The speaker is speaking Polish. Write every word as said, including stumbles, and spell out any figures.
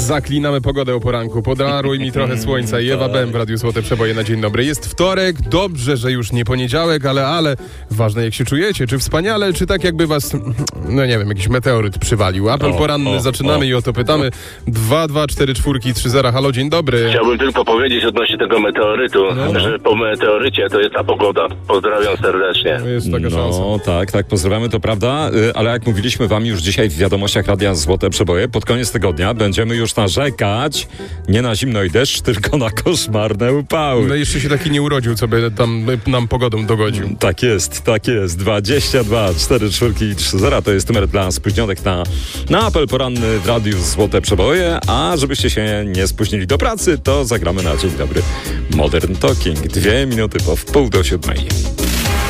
Zaklinamy pogodę o poranku. Podaruj mi trochę słońca. I Ewa Bem w Radiu Złote Przeboje na dzień dobry. Jest wtorek, dobrze, że już nie poniedziałek, ale, ale ważne jak się czujecie. Czy wspaniale, czy tak jakby was, no nie wiem, jakiś meteoryt przywalił. Apel o, poranny, o, zaczynamy o. i o to pytamy. dwa dwa cztery cztery trzy zero. Halo, dzień dobry. Chciałbym tylko powiedzieć odnośnie tego meteorytu, No. że po meteorycie to jest ta pogoda. Pozdrawiam serdecznie. Jest taka szansa. No tak, tak, pozdrawiamy, to prawda, y, ale jak mówiliśmy wam już dzisiaj w wiadomościach Radia Złote Przeboje, pod koniec tygodnia będziemy już narzekać nie na zimno i deszcz, tylko na koszmarne upały. No jeszcze się taki nie urodził, co by tam nam pogodą dogodził. Tak jest, tak jest. dwadzieścia dwa cztery cztery trzy zero to jest numer dla spóźnionych na, na apel poranny w Radiu Złote Przeboje, a żebyście się nie spóźnili do pracy, to zagramy na dzień dobry Modern Talking. Dwie minuty po wpół do siódmej.